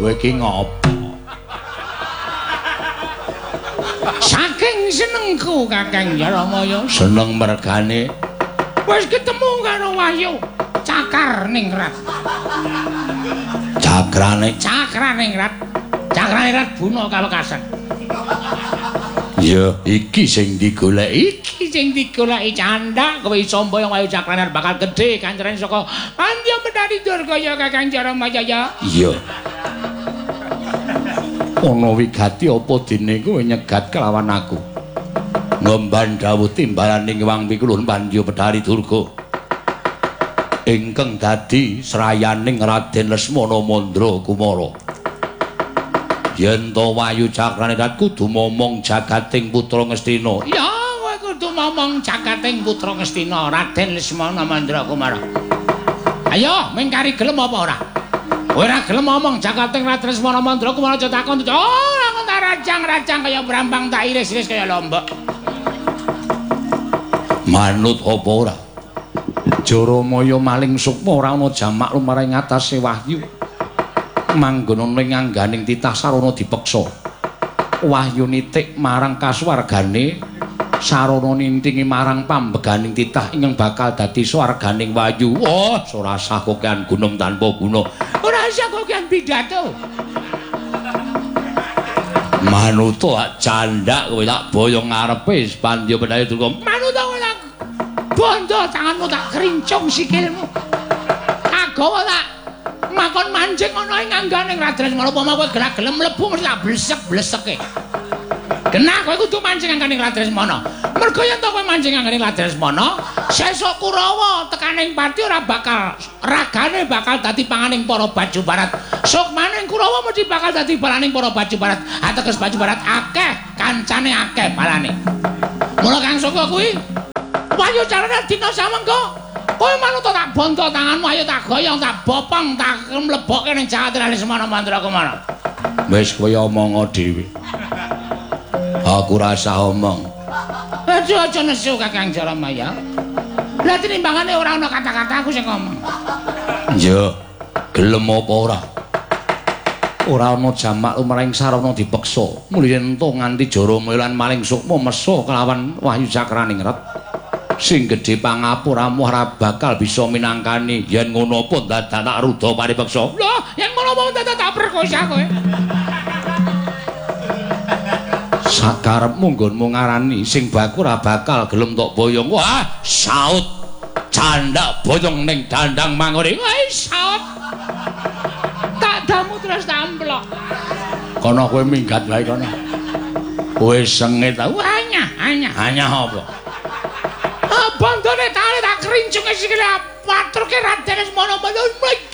Kowe iki ngopo? Saking senengku Kakang Jaramaya. Seneng mergane wis ketemu karo Wahyu Cakraningrat. Cakraningrat. Cakraningrat bunuh kalekasan. Ya, iki sing digoleki Candha kowe iso mboyong Wahyu Cakraningrat bakal gedhe kanceren saka Pandya Medani Durgaya Kakang Jaramaya ya. Iya. Ana wigati apa dene kowe nyegat kelawan aku? Ngemban dawuh timbalaning Wang Pikulun Pandya Medani Durga. Ingkang dadi srayaning Raden Lesmana Mandra Kumara. Yen to Wahyu Cakraningrat kudu momong jagating putra Ngastina. Ya, kowe kudu momong jagating putra Ngastina Raden Lesmana Mandra Kumara. Ayo, mengkari gelem apa ora? Ora gelem omong jagating Raden Lesmana Mandra Kumara aja takon. Ora ngentar rajang-rajang kaya brambang tak iris-iris kaya lombok. Manut apa ora? Jaramaya maling sukma ora ana jamak lumaring ngatasé Wahyu. Manggon ning angganing titah sarana dipeksa. Wahyu nitik marang kasuwargane, sarana nintingi marang pambeganing titah ingkang bakal dadi swarganing Wahyu. Oh, ora sah kokean gunung tanpa guna. Ora sah kokean pidato. Manuto Candha kowe tak boyong ngarepe Pandya Medani Durga. Manuto kowe tak bondo tanganmu tak krincung sikilmu. Agawa tak makon mancing ana ing angganing Raden Lesmana upama kowe gerak gelem mlebu mesti tak blesek-bleseke. Genah kowe kudu mancing angganing Raden Lesmana. Mergo yen to kowe mancing angganing Raden Lesmana, sesuk Kurawa tekaning pati ora bakal ragane bakal dadi panganing para baju barat. Sok maning Kurawa mesti bakal dadi balaning para baju barat. Ateges baju barat akeh, kancane akeh balane. Mula Kang Saka kuwi Wahyu Cakraningrat dina samengko kowe manut tak bondo tanganmu ayo tak goyong tak bopong tak mlebokke ning jagate Lesmana Mandra Kumara. Wis kowe omong dhewe. Aku rasa omong. Aja nesu Kakang Jaramaya. Lah tinimbangane ora ana kata-kata aku sing ngomong. Ya, gelem apa ora? Ora ana jamak lumrahing sarana dipeksa. Mulih ento nganti Jaramaya lan maling sukma mesa kelawan Wahyu Cakraningrat. Sing gedhe pangapuramu ora bakal bisa minangkani. Yen ngono apa dadak rudha paripeksa. Lho, yen ngono apa dadak tak perkosa kowe. Sakarepmu nggonmu ngarani sing baku ora bakal gelem tok boyong. Wah, saut Candha boyong ning dandang mangone. Wah, saut. Tak damu terus tamplok. Kono kowe minggat wae kono. Kowe sengit ta? Wah, hanya apa? Bandane tali tak krincunge sikile paturke Raden Lesmana Mandra